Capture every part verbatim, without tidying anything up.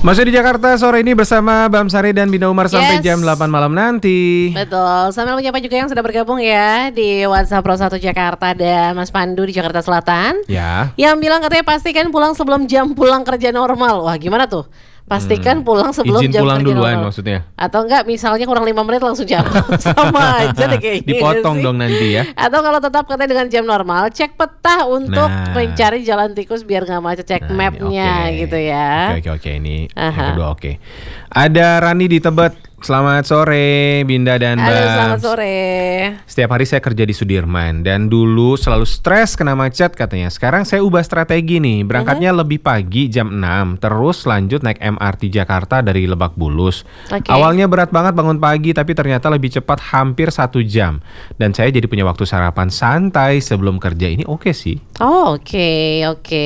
Masih di Jakarta sore ini bersama Bam Sari dan Bina Umar sampai Yes. jam delapan malam nanti. Betul, sambil menyapa juga yang sudah bergabung ya di WhatsApp Pro satu Jakarta dan Mas Pandu di Jakarta Selatan. Ya. Yang bilang katanya pastikan pulang sebelum jam pulang kerja normal. Wah, gimana tuh? Pastikan Hmm. pulang sebelum Izin jam pulang kerja duluan normal. maksudnya. Atau enggak misalnya kurang lima menit langsung jalan. Sama aja deh kayaknya Dipotong sih. dong nanti ya. Atau kalau tetap katanya dengan jam normal, cek peta untuk Nah. mencari jalan tikus biar nggak macet, cek Nah, mapnya oke. gitu ya. Oke oke oke ini yang Aha. kedua oke. Ada Rani di Tebet. Selamat sore Binda dan Halo, Bam. selamat sore. Setiap hari saya kerja di Sudirman dan dulu selalu stres kena macet katanya. Sekarang saya ubah strategi nih. Berangkatnya Mhm. lebih pagi jam enam, terus lanjut naik M R T Jakarta dari Lebak Bulus. Oke. Awalnya berat banget bangun pagi tapi ternyata lebih cepat hampir satu jam. Dan saya jadi punya waktu sarapan santai sebelum kerja. Ini oke sih. Oh, oke, oke.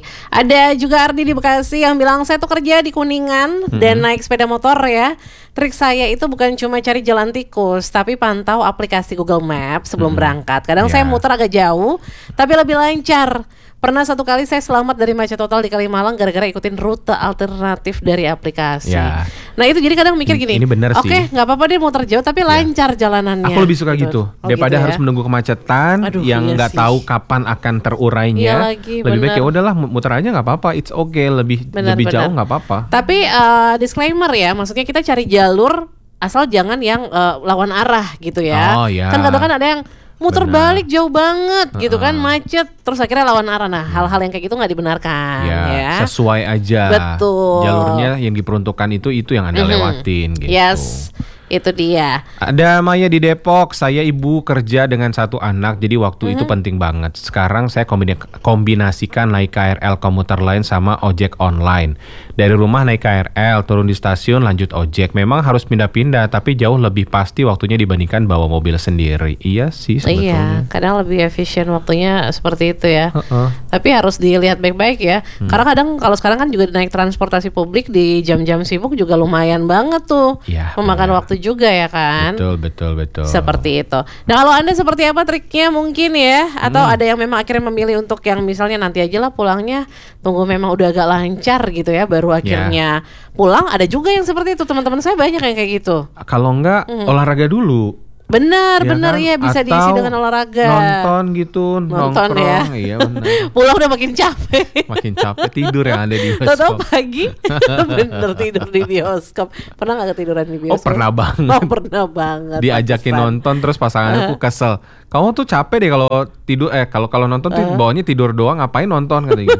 Ada juga Ardi di Bekasi yang bilang saya tuh kerja di Kuningan dan naik sepeda motor ya. Trik saya itu bukan cuma cari jalan tikus, tapi pantau aplikasi Google Maps sebelum berangkat. Kadang Ya. saya muter agak jauh, tapi lebih lancar. Pernah satu kali saya selamat dari macet total di Kalimalang gara-gara ikutin rute alternatif dari aplikasi. Ya. Nah itu jadi kadang mikir gini, Ini bener sih. oke nggak apa-apa dia muter jauh tapi lancar jalanannya. Aku lebih suka gitu, Oh, daripada gitu ya. harus menunggu kemacetan Aduh, yang iya nggak sih. tahu kapan akan terurainya. Iya lagi, lebih baik bener. ya udahlah muter aja nggak apa-apa, it's okay, lebih Benar, lebih benar. jauh nggak apa-apa. Tapi eh, disclaimer ya, maksudnya kita cari jalur asal jangan yang eh, lawan arah gitu ya. Oh, ya. Kan kadang kan ada yang muter Benar. balik jauh banget gitu kan, macet terus akhirnya lawan arah. Nah, hal-hal yang kayak gitu nggak dibenarkan Ya, ya. sesuai aja. Betul. Jalurnya yang diperuntukkan itu itu yang Anda Mhm. lewatin gitu. Yes, itu dia. Ada Maya di Depok, saya ibu kerja dengan satu anak, jadi waktu itu penting banget. Sekarang saya kombina- kombinasikan naik K R L komuter lain sama ojek online. Dari rumah naik K R L, turun di stasiun, lanjut ojek. Memang harus pindah-pindah, tapi jauh lebih pasti waktunya dibandingkan bawa mobil sendiri. Iya sih sebetulnya. Iya, kadang lebih efisien waktunya seperti itu ya. Heeh. Tapi harus dilihat baik-baik ya. Hmm. Karena kadang kalau sekarang kan juga naik transportasi publik di jam-jam sibuk juga lumayan banget tuh. Iya, Memakan benar. waktu juga ya kan. Betul, betul, betul. Seperti itu. Nah kalau Anda seperti apa triknya mungkin ya? Atau Hmm. ada yang memang akhirnya memilih untuk yang misalnya nanti aja lah pulangnya, tunggu memang udah agak lancar gitu ya, baru akhirnya pulang. Ada juga yang seperti itu, teman-teman saya banyak yang kayak gitu. Kalau enggak olahraga dulu. Benar, ya benar kan? iya bisa diisi Atau dengan olahraga. Nonton gitu, Nonton nongkrong. ya. Iya benar. Pulang udah makin capek. Makin capek tidur yang ada di Tahu bioskop. pagi bener tidur di bioskop. Pernah gak ketiduran di bioskop? Oh, pernah banget. Oh pernah banget. Diajakin pantesan. nonton terus pasangannya aku kesel. Kamu tuh capek deh kalau tidur eh kalau kalau nonton tuh bawahnya tidur doang, ngapain nonton katanya.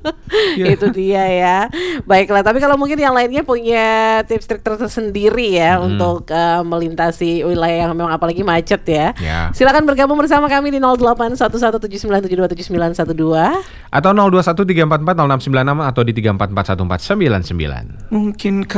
Iya. Itu dia ya. Baiklah, tapi kalau mungkin yang lainnya punya tips trik tersendiri ya untuk uh, melintasi wilayah yang memang apalagi macet ya. Ya. Silakan bergabung bersama kami di nol delapan satu satu tujuh sembilan tujuh dua tujuh sembilan satu dua. Atau nol dua satu tiga empat empat nol enam sembilan enam atau di tiga empat empat satu empat sembilan sembilan. Mungkin